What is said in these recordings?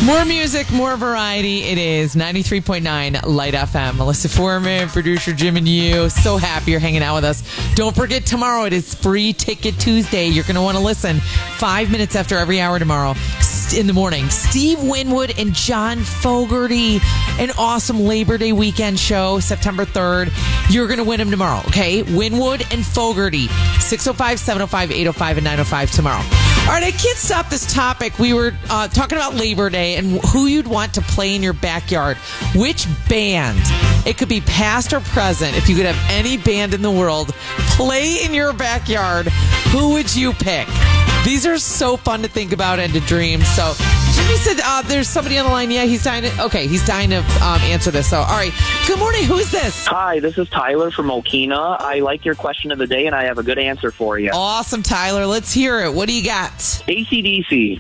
More music, more variety. It is 93.9 Light FM. Melissa Foreman, producer Jim and you. So happy you're hanging out with us. Don't forget, tomorrow it is Free Ticket Tuesday. You're going to want to listen 5 minutes after every hour tomorrow in the morning. Steve Winwood and John Fogerty. An awesome Labor Day weekend show, September 3rd. You're going to win them tomorrow, okay? Winwood and Fogerty. 605, 705, 805, and 905 tomorrow. All right, I can't stop this topic. We were talking about Labor Day and who you'd want to play in your backyard. Which band? It could be past or present. If you could have any band in the world play in your backyard, who would you pick? These are so fun to think about and to dream. So Jimmy said there's somebody on the line. Yeah, he's dying to answer this. So, all right. Good morning. Who is this? Hi, this is Tyler from Okina. I like your question of the day, and I have a good answer for you. Awesome, Tyler. Let's hear it. What do you got? AC/DC.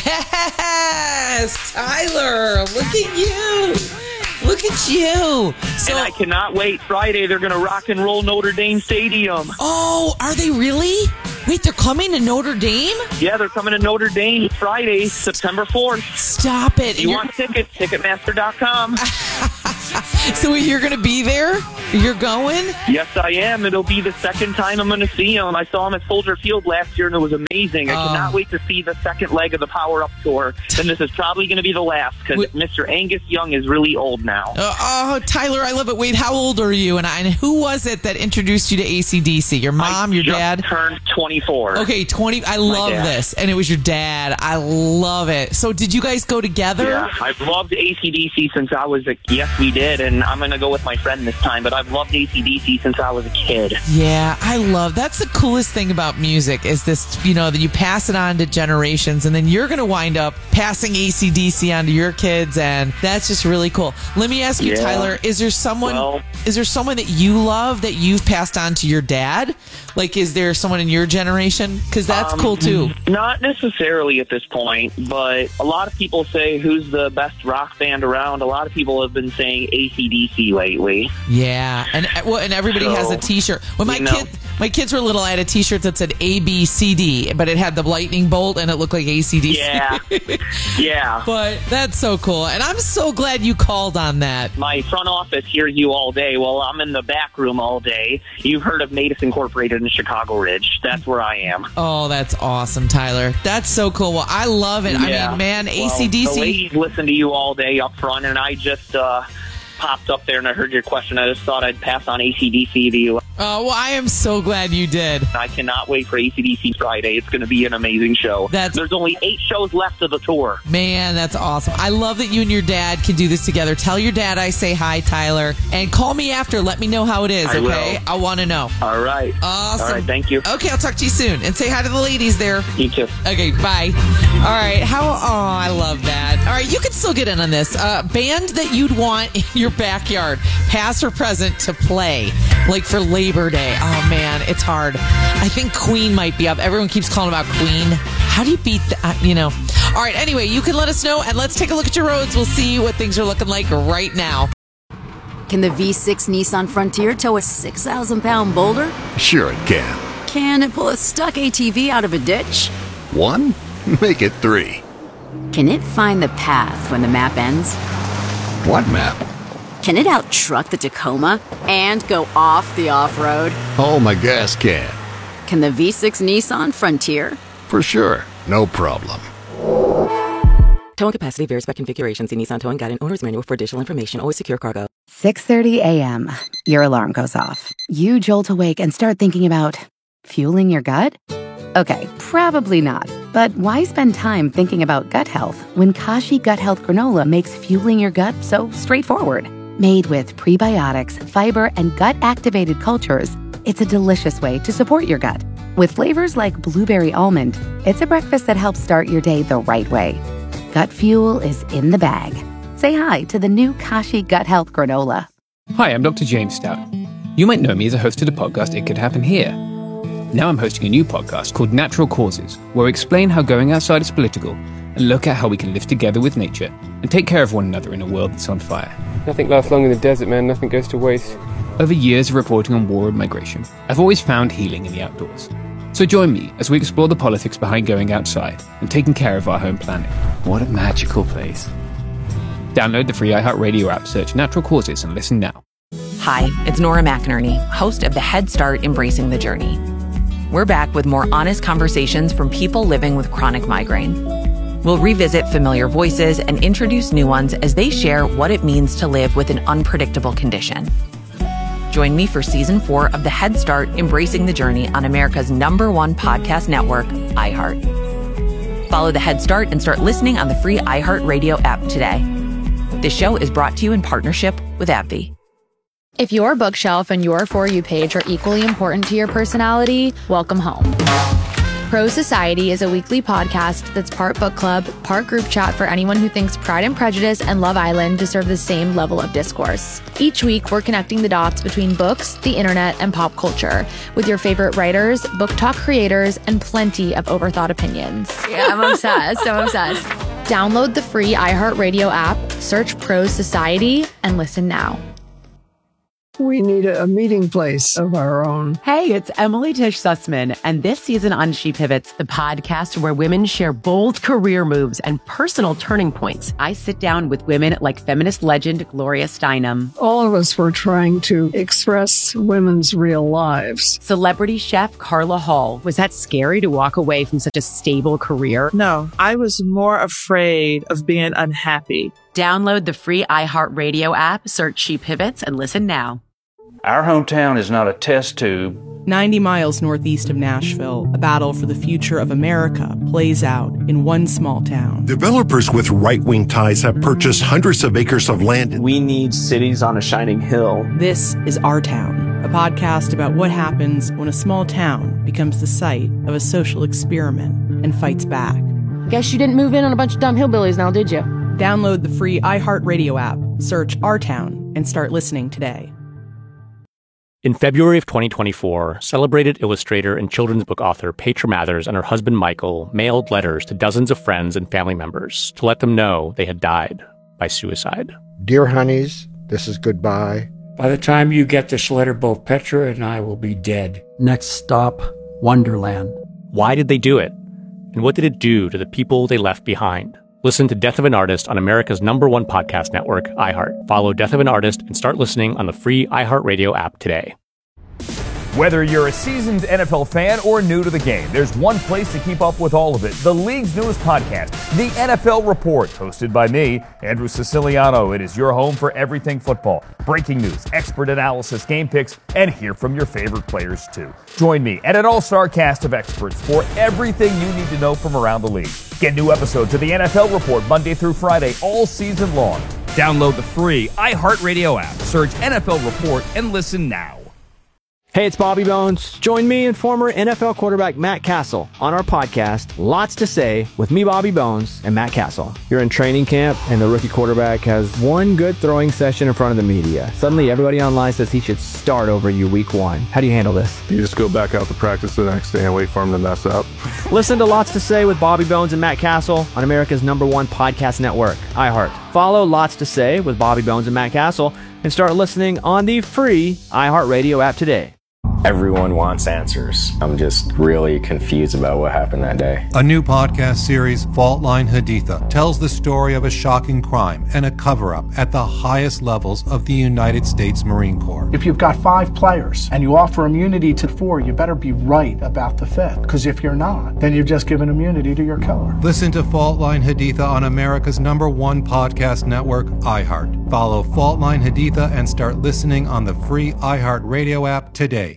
Yes, Tyler. Look at you. Look at you. And I cannot wait. Friday, they're going to rock and roll Notre Dame Stadium. Oh, are they really? Wait, they're coming to Notre Dame? Yeah, they're coming to Notre Dame Friday, September 4th. Stop it. You want tickets? Ticketmaster.com. So you're going to be there? You're going? Yes, I am. It'll be the second time I'm going to see them. I saw them at Soldier Field last year, and it was amazing. I cannot wait to see the second leg of the Power Up Tour. And this is probably going to be the last, because Mr. Angus Young is really old now. Tyler, I love it. Wait, how old are you? And who was it that introduced you to AC/DC? Your mom, your dad? I turned 24. Okay, 20. I love this. And it was your dad. I love it. So did you guys go together? Yeah, I've loved AC/DC since I was a... Yes, we did. And I'm going to go with my friend this time. But I've loved AC/DC since I was a kid. Yeah, I love... That's the coolest thing about music is this, that you pass it on to generations. And then you're going to wind up passing AC/DC on to your kids. And that's just really cool. Let me ask you, Tyler, is there someone that you love that you've passed on to your dad? Like, is there someone in your generation? Because that's cool, too. Not necessarily at this point, but a lot of people say who's the best rock band around. A lot of people have been saying AC/DC lately. Yeah, and everybody has a T-shirt. When my kids were little, I had a T-shirt that said ABCD, but it had the lightning bolt, and it looked like AC/DC. Yeah, yeah. But that's so cool, and I'm so glad you called on that. My front office hears you all day. Well, I'm in the back room all day. You've heard of Natus Incorporated in Chicago Ridge. That's where I am. Oh, that's awesome, Tyler. That's so cool. Well, I love it. Yeah. I mean, man, AC/DC. The ladies listen to you all day up front, and I just popped up there and I heard your question. I just thought I'd pass on AC/DC to you. Oh, well, I am so glad you did. I cannot wait for AC/DC Friday. It's going to be an amazing show. There's only 8 shows left of the tour. Man, that's awesome. I love that you and your dad can do this together. Tell your dad I say hi, Tyler. And call me after. Let me know how it is, okay? I want to know. All right. Awesome. All right, thank you. Okay, I'll talk to you soon. And say hi to the ladies there. You too. Okay, bye. All right. I love that. All right, you can still get in on this. Band that you'd want in your backyard, past or present, to play, like for Labor Day. Oh, man, it's hard. I think Queen might be up. Everyone keeps calling about Queen. How do you beat that? All right, anyway, you can let us know, and let's take a look at your roads. We'll see what things are looking like right now. Can the V6 Nissan Frontier tow a 6,000-pound boulder? Sure it can. Can it pull a stuck ATV out of a ditch? 1? Make it 3. Can it find the path when the map ends? What map? Can it out-truck the Tacoma and go off the off-road? Oh, my gas can. Can the V6 Nissan Frontier? For sure. No problem. Towing capacity varies by configuration. See Nissan Towing Guide and Owner's Manual for additional information. Always secure cargo. 6:30 a.m. Your alarm goes off. You jolt awake and start thinking about fueling your gut? Okay, probably not. But why spend time thinking about gut health when Kashi Gut Health Granola makes fueling your gut so straightforward? Made with prebiotics, fiber, and gut-activated cultures, it's a delicious way to support your gut. With flavors like blueberry almond, it's a breakfast that helps start your day the right way. Gut fuel is in the bag. Say hi to the new Kashi Gut Health Granola. Hi, I'm Dr. James Stout. You might know me as a host of the podcast It Could Happen Here. Now I'm hosting a new podcast called Natural Causes, where I explain how going outside is political and look at how we can live together with nature and take care of one another in a world that's on fire. Nothing lasts long in the desert, man. Nothing goes to waste. Over years of reporting on war and migration, I've always found healing in the outdoors. So join me as we explore the politics behind going outside and taking care of our home planet. What a magical place. Download the free iHeartRadio app, search Natural Causes, and listen now. Hi, it's Nora McInerney, host of the Head Start Embracing the Journey. We're back with more honest conversations from people living with chronic migraine. We'll revisit familiar voices and introduce new ones as they share what it means to live with an unpredictable condition. Join me for Season 4 of the Head Start Embracing the Journey on America's #1 podcast network, iHeart. Follow the Head Start and start listening on the free iHeartRadio app today. This show is brought to you in partnership with AbbVie. If your bookshelf and your For You page are equally important to your personality, welcome home. Prose Society is a weekly podcast that's part book club, part group chat for anyone who thinks Pride and Prejudice and Love Island deserve the same level of discourse. Each week, we're connecting the dots between books, the internet, and pop culture with your favorite writers, book talk creators, and plenty of overthought opinions. Yeah, I'm obsessed. Download the free iHeartRadio app, search Prose Society, and listen now. We need a meeting place of our own. Hey, it's Emily Tish Sussman, and this season on She Pivots, the podcast where women share bold career moves and personal turning points. I sit down with women like feminist legend Gloria Steinem. All of us were trying to express women's real lives. Celebrity chef Carla Hall. Was that scary to walk away from such a stable career? No, I was more afraid of being unhappy. Download the free iHeartRadio app, search She Pivots, and listen now. Our hometown is not a test tube. 90 miles northeast of Nashville, a battle for the future of America plays out in one small town. Developers with right-wing ties have purchased hundreds of acres of land. We need cities on a shining hill. This is Our Town, a podcast about what happens when a small town becomes the site of a social experiment and fights back. Guess you didn't move in on a bunch of dumb hillbillies now, did you? Download the free iHeartRadio app, search Our Town, and start listening today. In February of 2024, celebrated illustrator and children's book author Petra Mathers and her husband Michael mailed letters to dozens of friends and family members to let them know they had died by suicide. Dear honeys, this is goodbye. By the time you get this letter, both Petra and I will be dead. Next stop, Wonderland. Why did they do it? And what did it do to the people they left behind? Listen to Death of an Artist on America's #1 podcast network, iHeart. Follow Death of an Artist and start listening on the free iHeartRadio app today. Whether you're a seasoned NFL fan or new to the game, there's one place to keep up with all of it. The league's newest podcast, The NFL Report, hosted by me, Andrew Siciliano. It is your home for everything football. Breaking news, expert analysis, game picks, and hear from your favorite players too. Join me and an all-star cast of experts for everything you need to know from around the league. Get new episodes of The NFL Report Monday through Friday all season long. Download the free iHeartRadio app, search NFL Report, and listen now. Hey, it's Bobby Bones. Join me and former NFL quarterback Matt Castle on our podcast, Lots to Say, with me, Bobby Bones, and Matt Castle. You're in training camp, and the rookie quarterback has one good throwing session in front of the media. Suddenly, everybody online says he should start over you week one. How do you handle this? You just go back out to practice the next day and wait for him to mess up. Listen to Lots to Say with Bobby Bones and Matt Castle on America's #1 podcast network, iHeart. Follow Lots to Say with Bobby Bones and Matt Castle and start listening on the free iHeartRadio app today. Everyone wants answers. I'm just really confused about what happened that day. A new podcast series, Fault Line Haditha, tells the story of a shocking crime and a cover-up at the highest levels of the United States Marine Corps. If you've got 5 players and you offer immunity to 4, you better be right about the 5th. Because if you're not, then you've just given immunity to your killer. Listen to Fault Line Haditha on America's #1 podcast network, iHeart. Follow Fault Line Haditha and start listening on the free iHeartRadio app today.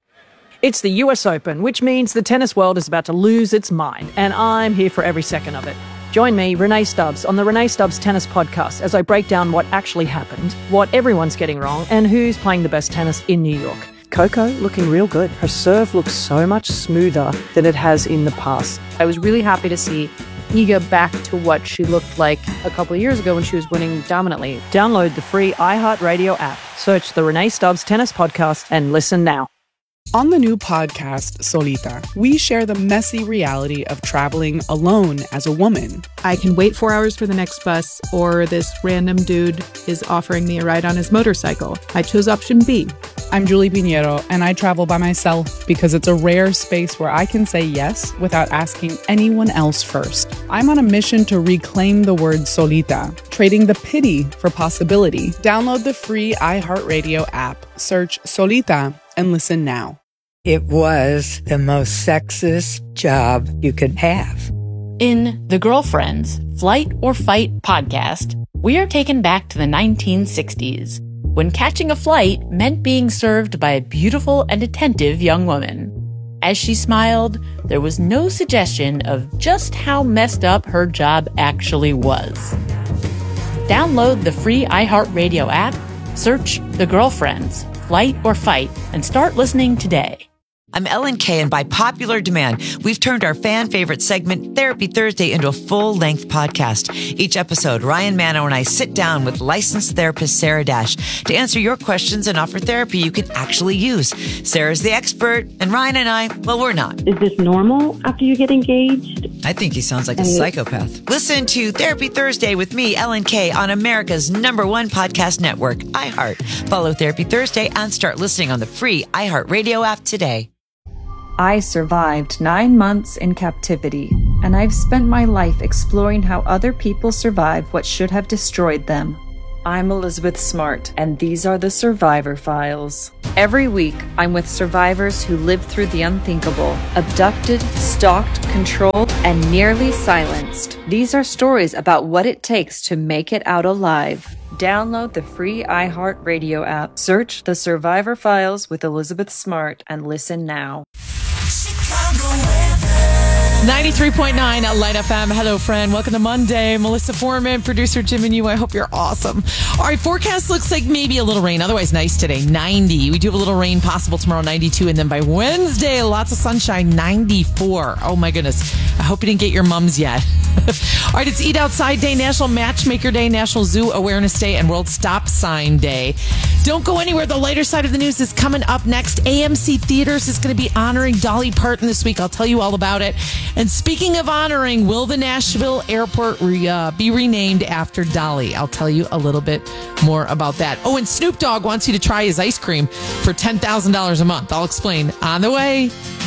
It's the US Open, which means the tennis world is about to lose its mind, and I'm here for every second of it. Join me, Renee Stubbs, on the Renee Stubbs Tennis Podcast as I break down what actually happened, what everyone's getting wrong, and who's playing the best tennis in New York. Coco looking real good. Her serve looks so much smoother than it has in the past. I was really happy to see Iga back to what she looked like a couple of years ago when she was winning dominantly. Download the free iHeartRadio app, search the Renee Stubbs Tennis Podcast, and listen now. On the new podcast, Solita, we share the messy reality of traveling alone as a woman. I can wait 4 hours for the next bus, or this random dude is offering me a ride on his motorcycle. I chose option B. I'm Julie Pinheiro, and I travel by myself because it's a rare space where I can say yes without asking anyone else first. I'm on a mission to reclaim the word solita, trading the pity for possibility. Download the free iHeartRadio app, search Solita, and listen now. It was the most sexist job you could have. In The Girlfriends, Flight or Fight podcast, we are taken back to the 1960s, when catching a flight meant being served by a beautiful and attentive young woman. As she smiled, there was no suggestion of just how messed up her job actually was. Download the free iHeartRadio app, search The Girlfriends, Flight or Fight, and start listening today. I'm Ellen Kay, and by popular demand, we've turned our fan favorite segment, Therapy Thursday, into a full-length podcast. Each episode, Ryan Mano and I sit down with licensed therapist Sarah Dash to answer your questions and offer therapy you can actually use. Sarah's the expert, and Ryan and I, well, we're not. Is this normal after you get engaged? I think he sounds like a psychopath. Listen to Therapy Thursday with me, Ellen Kay, on America's #1 podcast network, iHeart. Follow Therapy Thursday and start listening on the free iHeartRadio app today. I survived 9 months in captivity, and I've spent my life exploring how other people survive what should have destroyed them. I'm Elizabeth Smart, and these are the Survivor Files. Every week, I'm with survivors who lived through the unthinkable, abducted, stalked, controlled, and nearly silenced. These are stories about what it takes to make it out alive. Download the free iHeartRadio app, search The Survivor Files with Elizabeth Smart, and listen now. 93.9 at Light FM. Hello, friend. Welcome to Monday. Melissa Foreman, producer Jim and you. I hope you're awesome. All right, forecast looks like maybe a little rain. Otherwise, nice today. 90. We do have a little rain possible tomorrow, 92. And then by Wednesday, lots of sunshine, 94. Oh, my goodness. I hope you didn't get your mums yet. All right, it's Eat Outside Day, National Matchmaker Day, National Zoo Awareness Day, and World Stop Sign Day. Don't go anywhere. The lighter side of the news is coming up next. AMC Theaters is going to be honoring Dolly Parton this week. I'll tell you all about it. And speaking of honoring, will the Nashville airport be renamed after Dolly? I'll tell you a little bit more about that. Oh, and Snoop Dogg wants you to try his ice cream for $10,000 a month. I'll explain on the way.